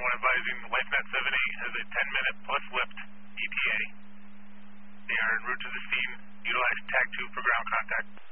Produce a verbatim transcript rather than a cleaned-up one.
one advising LifeNet seventy has a ten minute plus lift E T A. They are en route to the scene. Utilize TAC two for ground contact.